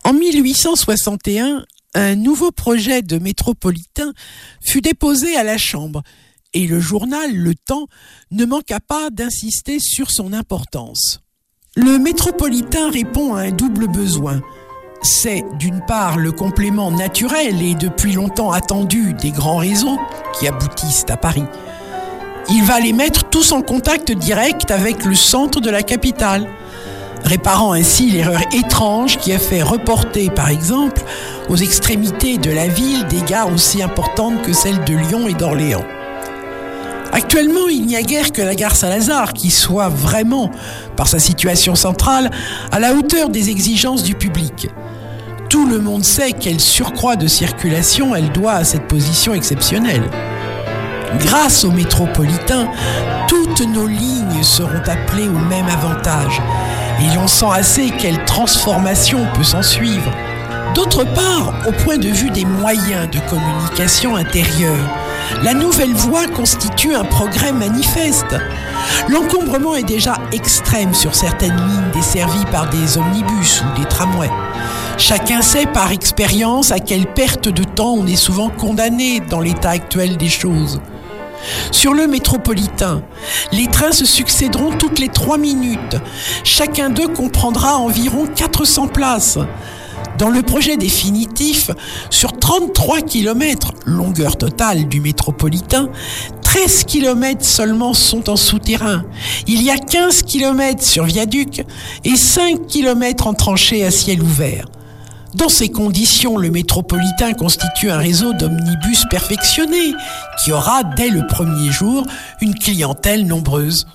En 1861, un nouveau projet de métropolitain fut déposé à la Chambre et le journal Le Temps ne manqua pas d'insister sur son importance. Le métropolitain répond à un double besoin. C'est d'une part le complément naturel et depuis longtemps attendu des grands réseaux qui aboutissent à Paris. Il va les mettre tous en contact direct avec le centre de la capitale, réparant ainsi l'erreur étrange qui a fait reporter, par exemple, aux extrémités de la ville des gares aussi importantes que celles de Lyon et d'Orléans. Actuellement, il n'y a guère que la gare Saint-Lazare qui soit vraiment, par sa situation centrale, à la hauteur des exigences du public. Tout le monde sait quel surcroît de circulation elle doit à cette position exceptionnelle. Grâce au métropolitain, toutes nos lignes seront appelées au même avantage. Et l'on sent assez quelle transformation peut s'en suivre. D'autre part, au point de vue des moyens de communication intérieure, la nouvelle voie constitue un progrès manifeste. L'encombrement est déjà extrême sur certaines lignes desservies par des omnibus ou des tramways. Chacun sait par expérience à quelle perte de temps on est souvent condamné dans l'état actuel des choses. Sur le métropolitain, les trains se succéderont toutes les 3 minutes. Chacun d'eux comprendra environ 400 places. Dans le projet définitif, sur 33 km, longueur totale du métropolitain, 13 km seulement sont en souterrain. Il y a 15 km sur viaduc et 5 km en tranchée à ciel ouvert. Dans ces conditions, le métropolitain constitue un réseau d'omnibus perfectionné qui aura, dès le premier jour, une clientèle nombreuse.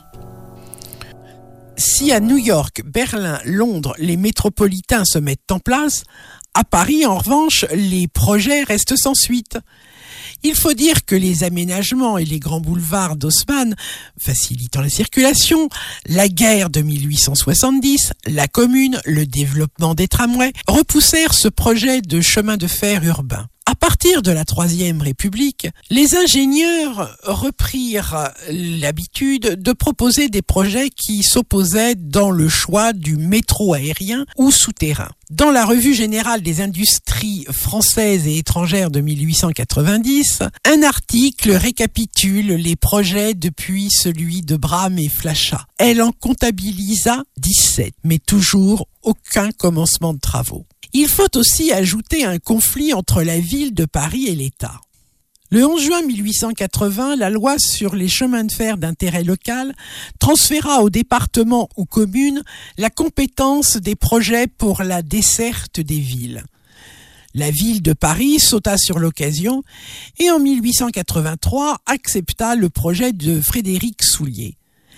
Si à New York, Berlin, Londres, les métropolitains se mettent en place, à Paris, en revanche, les projets restent sans suite. Il faut dire que les aménagements et les grands boulevards d'Haussmann, facilitant la circulation, la guerre de 1870, la Commune, le développement des tramways, repoussèrent ce projet de chemin de fer urbain. À partir de la Troisième République, les ingénieurs reprirent l'habitude de proposer des projets qui s'opposaient dans le choix du métro aérien ou souterrain. Dans la Revue générale des industries françaises et étrangères de 1890, un article récapitule les projets depuis celui de Bram et Flachat. Elle en comptabilisa 17, mais toujours aucun commencement de travaux. Il faut aussi ajouter un conflit entre la ville de Paris et l'État. Le 11 juin 1880, la loi sur les chemins de fer d'intérêt local transféra au département ou commune la compétence des projets pour la desserte des villes. La ville de Paris sauta sur l'occasion et en 1883 accepta le projet de Frédéric Soulier.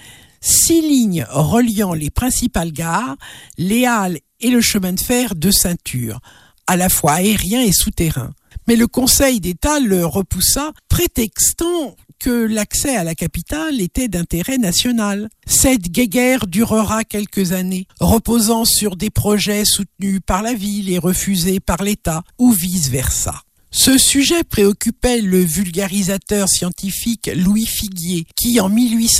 6 lignes reliant les principales gares, les halles et le chemin de fer de ceinture, à la fois aérien et souterrain. Mais le Conseil d'État le repoussa, prétextant que l'accès à la capitale était d'intérêt national. Cette guéguerre durera quelques années, reposant sur des projets soutenus par la ville et refusés par l'État, ou vice-versa. Ce sujet préoccupait le vulgarisateur scientifique Louis Figuier, qui en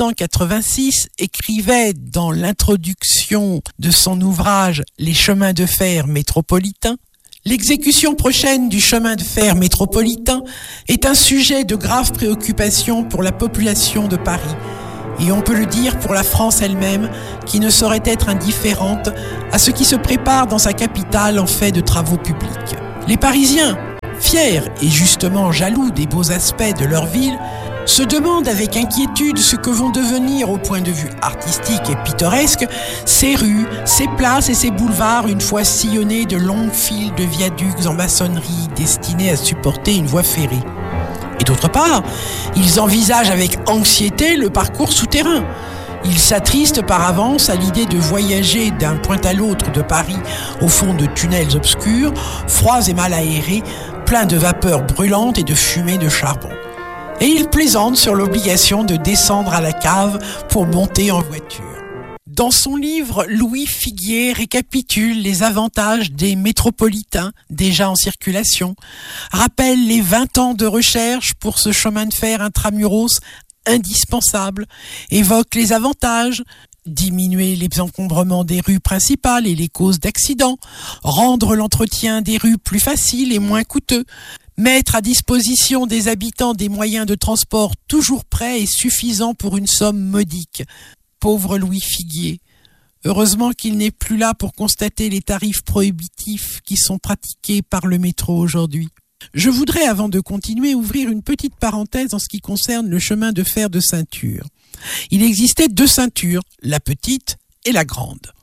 1886 écrivait dans l'introduction de son ouvrage « Les chemins de fer métropolitains ». L'exécution prochaine du chemin de fer métropolitain est un sujet de grave préoccupation pour la population de Paris. Et on peut le dire pour la France elle-même, qui ne saurait être indifférente à ce qui se prépare dans sa capitale en fait de travaux publics. Les Parisiens, fiers et justement jaloux des beaux aspects de leur ville, se demandent avec inquiétude ce que vont devenir au point de vue artistique et pittoresque ces rues, ces places et ces boulevards une fois sillonnés de longues files de viaducs en maçonnerie destinés à supporter une voie ferrée. Et d'autre part, ils envisagent avec anxiété le parcours souterrain. Ils s'attristent par avance à l'idée de voyager d'un point à l'autre de Paris au fond de tunnels obscurs, froids et mal aérés, pleins de vapeurs brûlantes et de fumée de charbon. Et ils plaisantent sur l'obligation de descendre à la cave pour monter en voiture. Dans son livre, Louis Figuier récapitule les avantages des métropolitains déjà en circulation, rappelle les 20 ans de recherche pour ce chemin de fer intramuros indispensable, évoque les avantages, diminuer les encombrements des rues principales et les causes d'accidents, rendre l'entretien des rues plus facile et moins coûteux, mettre à disposition des habitants des moyens de transport toujours prêts et suffisants pour une somme modique. Pauvre Louis Figuier. Heureusement qu'il n'est plus là pour constater les tarifs prohibitifs qui sont pratiqués par le métro aujourd'hui. Je voudrais, avant de continuer, ouvrir une petite parenthèse en ce qui concerne le chemin de fer de ceinture. Il existait 2 ceintures, la petite et la grande.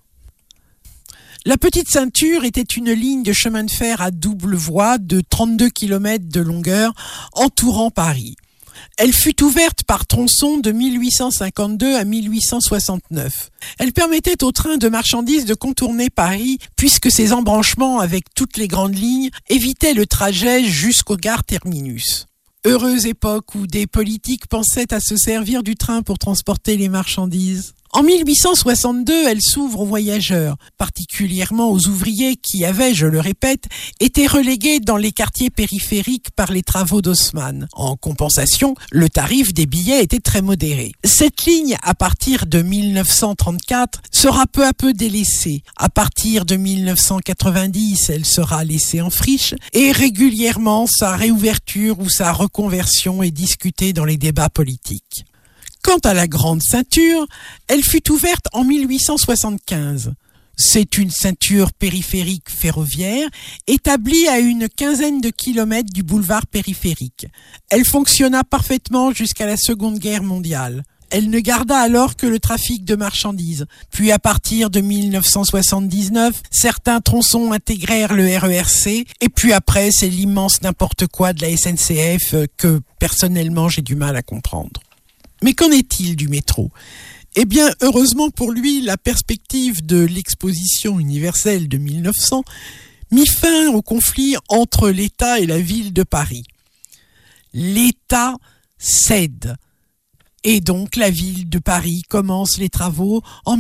La petite ceinture était une ligne de chemin de fer à double voie de 32 km de longueur entourant Paris. Elle fut ouverte par tronçon de 1852 à 1869. Elle permettait aux trains de marchandises de contourner Paris puisque ses embranchements avec toutes les grandes lignes évitaient le trajet jusqu'aux gares terminus. Heureuse époque où des politiques pensaient à se servir du train pour transporter les marchandises. En 1862, elle s'ouvre aux voyageurs, particulièrement aux ouvriers qui avaient, je le répète, été relégués dans les quartiers périphériques par les travaux d'Haussmann. En compensation, le tarif des billets était très modéré. Cette ligne, à partir de 1934, sera peu à peu délaissée. À partir de 1990, elle sera laissée en friche et régulièrement sa réouverture ou sa reconversion est discutée dans les débats politiques. Quant à la grande ceinture, elle fut ouverte en 1875. C'est une ceinture périphérique ferroviaire établie à une quinzaine de kilomètres du boulevard périphérique. Elle fonctionna parfaitement jusqu'à la Seconde Guerre mondiale. Elle ne garda alors que le trafic de marchandises. Puis à partir de 1979, certains tronçons intégrèrent le RERC et puis après c'est l'immense n'importe quoi de la SNCF que personnellement j'ai du mal à comprendre. Mais qu'en est-il du métro ? Eh bien, heureusement pour lui, la perspective de l'exposition universelle de 1900 mit fin au conflit entre l'État et la ville de Paris. L'État cède. Et donc la ville de Paris commence les travaux en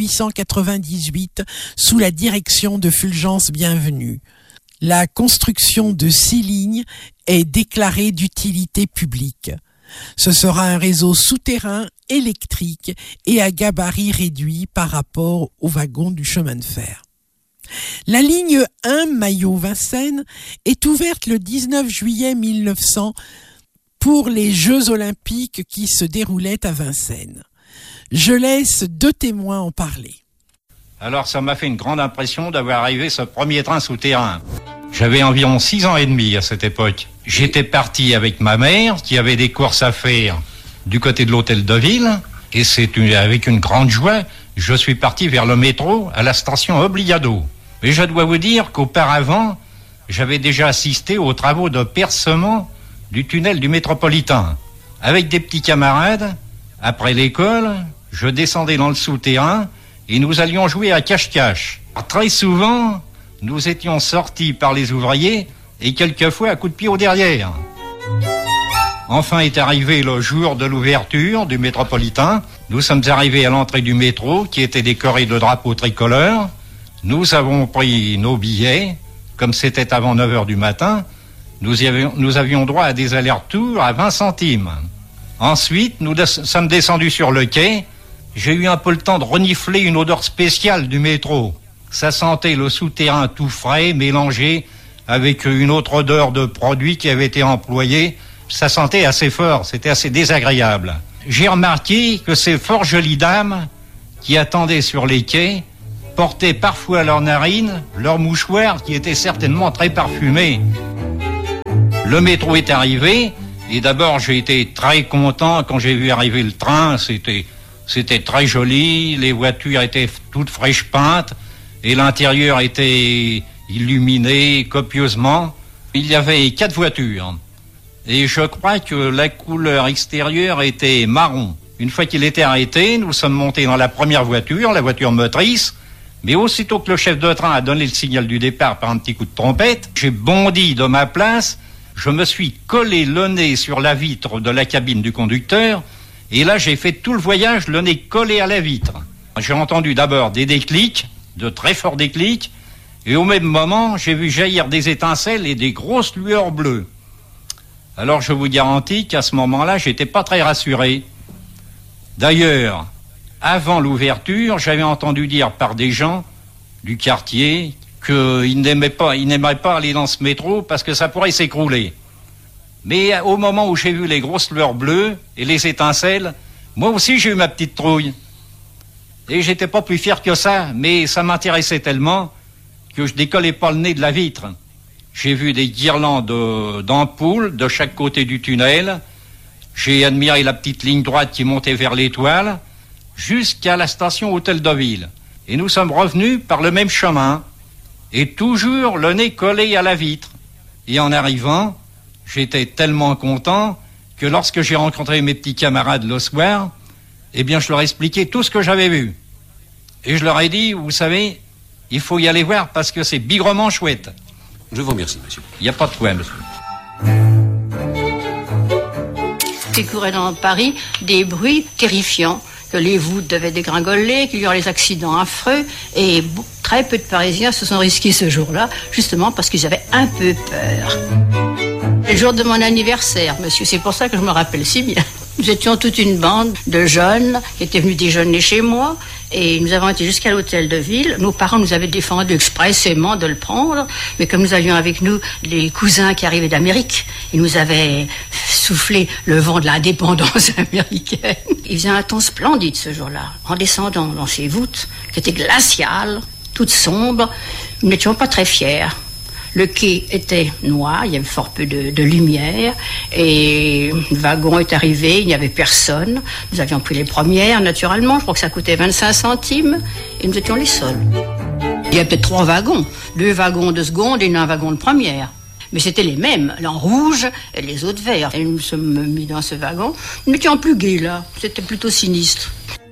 1898 sous la direction de Fulgence Bienvenue. La construction de 6 lignes est déclarée d'utilité publique. Ce sera un réseau souterrain, électrique et à gabarit réduit par rapport aux wagons du chemin de fer. La ligne 1 Maillot-Vincennes est ouverte le 19 juillet 1900 pour les Jeux Olympiques qui se déroulaient à Vincennes. Je laisse 2 témoins en parler. Alors ça m'a fait une grande impression d'avoir arrivé ce premier train souterrain. J'avais environ 6 ans et demi à cette époque. J'étais parti avec ma mère qui avait des courses à faire du côté de l'hôtel de ville et avec une grande joie, je suis parti vers le métro à la station Obligado. Mais je dois vous dire qu'auparavant, j'avais déjà assisté aux travaux de percement du tunnel du métropolitain. Avec des petits camarades, après l'école, je descendais dans le souterrain et nous allions jouer à cache-cache. Très souvent, nous étions sortis par les ouvriers et quelquefois à coups de pied au derrière. Enfin est arrivé le jour de l'ouverture du métropolitain. Nous sommes arrivés à l'entrée du métro qui était décoré de drapeaux tricolores. Nous avons pris nos billets, comme c'était avant 9h du matin. Nous avions droit à des allers-retours à 20 centimes. Ensuite, nous sommes descendus sur le quai. J'ai eu un peu le temps de renifler une odeur spéciale du métro. Ça sentait le souterrain tout frais, mélangé avec une autre odeur de produit qui avait été employé. Ça sentait assez fort, c'était assez désagréable. J'ai remarqué que ces fort jolies dames qui attendaient sur les quais portaient parfois à leurs narines leurs mouchoirs qui étaient certainement très parfumés. Le métro est arrivé et d'abord j'ai été très content quand j'ai vu arriver le train. C'était très joli, les voitures étaient toutes fraîches peintes et l'intérieur était illuminé copieusement. Il y avait 4 voitures. Et je crois que la couleur extérieure était marron. Une fois qu'il était arrêté, nous sommes montés dans la première voiture, la voiture motrice. Mais aussitôt que le chef de train a donné le signal du départ par un petit coup de trompette, j'ai bondi de ma place, je me suis collé le nez sur la vitre de la cabine du conducteur, et là j'ai fait tout le voyage le nez collé à la vitre. J'ai entendu d'abord des déclics, de très forts déclics, et au même moment j'ai vu jaillir des étincelles et des grosses lueurs bleues. Alors je vous garantis qu'à ce moment-là, j'étais pas très rassuré. D'ailleurs, Avant l'ouverture, j'avais entendu dire par des gens du quartier qu'ils n'aimaient pas aller dans ce métro parce que ça pourrait s'écrouler. Mais au moment où j'ai vu les grosses lueurs bleues et les étincelles, moi aussi j'ai eu ma petite trouille. Et j'étais pas plus fier que ça, mais ça m'intéressait tellement que je décollais pas le nez de la vitre. J'ai vu des guirlandes d'ampoules de chaque côté du tunnel. J'ai admiré la petite ligne droite qui montait vers l'étoile jusqu'à la station Hôtel de Ville. Et nous sommes revenus par le même chemin et toujours le nez collé à la vitre. Et en arrivant, j'étais tellement content que lorsque j'ai rencontré mes petits camarades le soir, eh bien je leur ai expliqué tout ce que j'avais vu. Et je leur ai dit, vous savez, il faut y aller voir parce que c'est bigrement chouette. Je vous remercie, monsieur. Il n'y a pas de quoi, monsieur. Il courait dans Paris des bruits terrifiants, que les voûtes devaient dégringoler, qu'il y aurait des accidents affreux, et très peu de Parisiens se sont risqués ce jour-là, justement parce qu'ils avaient un peu peur. Le jour de mon anniversaire, monsieur, c'est pour ça que je me rappelle si bien. Nous étions toute une bande de jeunes qui étaient venus déjeuner chez moi et nous avons été jusqu'à l'hôtel de ville. Nos parents nous avaient défendu expressément de le prendre, mais comme nous avions avec nous les cousins qui arrivaient d'Amérique, ils nous avaient soufflé le vent de l'indépendance américaine. Il faisait un temps splendide ce jour-là. En descendant dans ces voûtes qui étaient glaciales, toutes sombres, nous n'étions pas très fiers. Le quai était noir, il y avait fort peu de lumière, et le wagon est arrivé, il n'y avait personne. Nous avions pris les premières, naturellement, je crois que ça coûtait 25 centimes, et nous étions les seuls. Il y avait peut-être 3 wagons, 2 wagons de seconde et un wagon de première. Mais c'était les mêmes, l'en rouge et les autres verts. Et nous nous sommes mis dans ce wagon. Nous n'étions plus gais, là, c'était plutôt sinistre.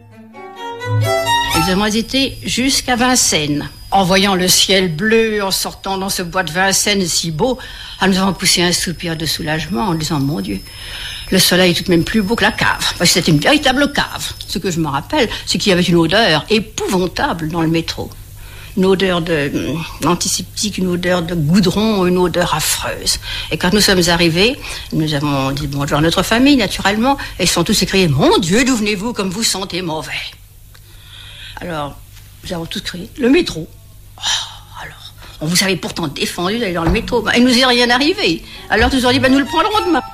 Nous avons hésité jusqu'à Vincennes. En voyant le ciel bleu, en sortant dans ce bois de Vincennes si beau, nous avons poussé un soupir de soulagement en disant, mon Dieu, le soleil est tout de même plus beau que la cave. Parce que c'était une véritable cave. Ce que je me rappelle, c'est qu'il y avait une odeur épouvantable dans le métro. Une odeur d'antiseptique, une odeur de goudron, une odeur affreuse. Et quand nous sommes arrivés, nous avons dit bonjour à notre famille, naturellement, et ils sont tous écriés, mon Dieu, d'où venez-vous comme vous sentez mauvais? Alors, nous avons tous crié, le métro. Alors, on vous avait pourtant défendu d'aller dans le métro. Il nous est rien arrivé. Alors, nous avons dit, nous le prendrons demain.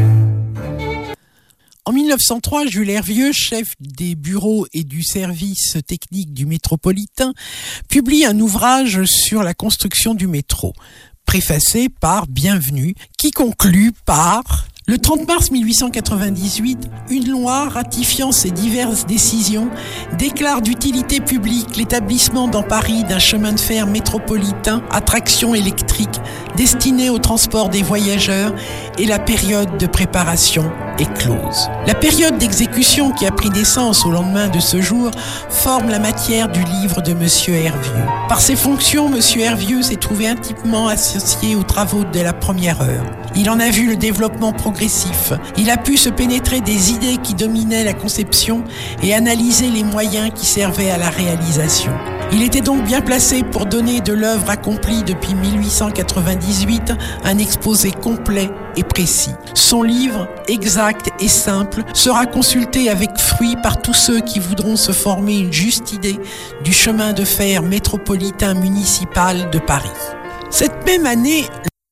En 1903, Jules Hervieux, chef des bureaux et du service technique du métropolitain, publie un ouvrage sur la construction du métro, préfacé par Bienvenu, qui conclut par... Le 30 mars 1898, une loi ratifiant ces diverses décisions déclare d'utilité publique l'établissement dans Paris d'un chemin de fer métropolitain à traction électrique destiné au transport des voyageurs et la période de préparation est close. La période d'exécution qui a pris naissance au lendemain de ce jour forme la matière du livre de Monsieur Hervieux. Par ses fonctions, Monsieur Hervieux s'est trouvé intimement associé aux travaux de la première heure. Il en a vu le développement progressif. Il a pu se pénétrer des idées qui dominaient la conception et analyser les moyens qui servaient à la réalisation. Il était donc bien placé pour donner de l'œuvre accomplie depuis 1898 un exposé complet et précis. Son livre, exact et simple, sera consulté avec fruit par tous ceux qui voudront se former une juste idée du chemin de fer métropolitain municipal de Paris. Cette même année,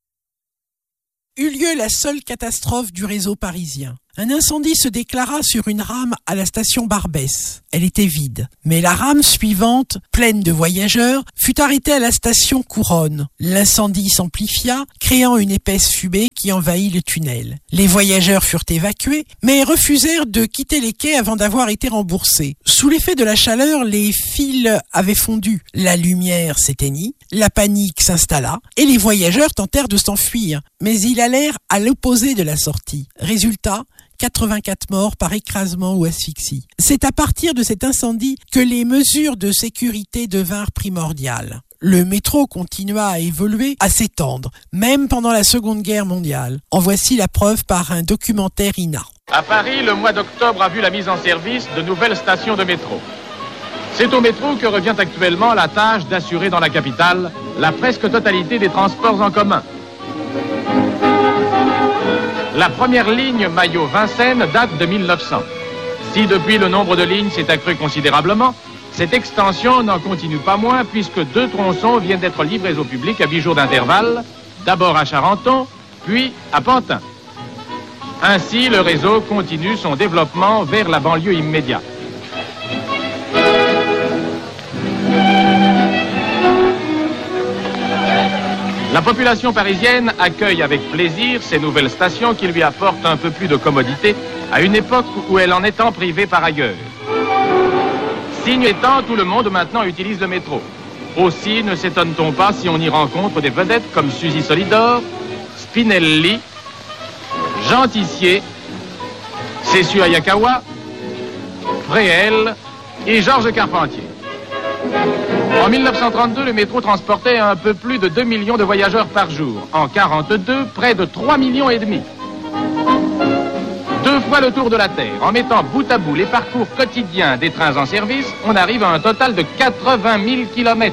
eut lieu la seule catastrophe du réseau parisien. Un incendie se déclara sur une rame à la station Barbès. Elle était vide. Mais la rame suivante, pleine de voyageurs, fut arrêtée à la station Couronne. L'incendie s'amplifia, créant une épaisse fumée qui envahit le tunnel. Les voyageurs furent évacués, mais refusèrent de quitter les quais avant d'avoir été remboursés. Sous l'effet de la chaleur, les fils avaient fondu. La lumière s'éteignit, la panique s'installa, et les voyageurs tentèrent de s'enfuir. Mais ils allèrent à l'opposé de la sortie. Résultat, 84 morts par écrasement ou asphyxie. C'est à partir de cet incendie que les mesures de sécurité devinrent primordiales. Le métro continua à évoluer, à s'étendre, même pendant la Seconde Guerre mondiale. En voici la preuve par un documentaire INA. À Paris, le mois d'octobre a vu la mise en service de nouvelles stations de métro. C'est au métro que revient actuellement la tâche d'assurer dans la capitale la presque totalité des transports en commun. La première ligne Maillot-Vincennes date de 1900. Si depuis le nombre de lignes s'est accru considérablement, cette extension n'en continue pas moins puisque 2 tronçons viennent d'être livrés au public à 8 jours d'intervalle, d'abord à Charenton, puis à Pantin. Ainsi, le réseau continue son développement vers la banlieue immédiate. La population parisienne accueille avec plaisir ces nouvelles stations qui lui apportent un peu plus de commodité à une époque où elle en est en privée par ailleurs. Signe étant, tout le monde maintenant utilise le métro. Aussi ne s'étonne-t-on pas si on y rencontre des vedettes comme Suzy Solidor, Spinelli, Jean Tissier, Sessue Hayakawa, Fréhel et Georges Carpentier. En 1932, le métro transportait un peu plus de 2 millions de voyageurs par jour. En 1942, près de 3,5 millions. 2 fois le tour de la Terre. En mettant bout à bout les parcours quotidiens des trains en service, on arrive à un total de 80 000 kilomètres.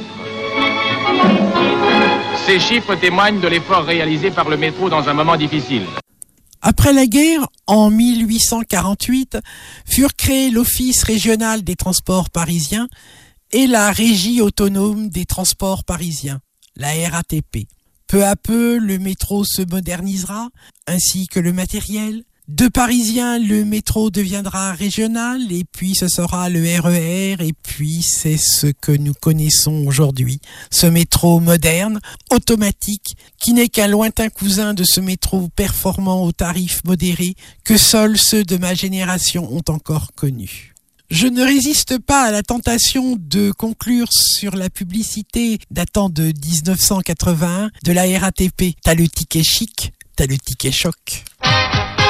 Ces chiffres témoignent de l'effort réalisé par le métro dans un moment difficile. Après la guerre, en 1848, furent créés l'Office régional des transports parisiens et la Régie autonome des transports parisiens, la RATP. Peu à peu, le métro se modernisera, ainsi que le matériel. De parisien, le métro deviendra régional, et puis ce sera le RER, et puis c'est ce que nous connaissons aujourd'hui. Ce métro moderne, automatique, qui n'est qu'un lointain cousin de ce métro performant aux tarifs modérés que seuls ceux de ma génération ont encore connu. Je ne résiste pas à la tentation de conclure sur la publicité datant de 1981 de la RATP. T'as le ticket chic, t'as le ticket choc.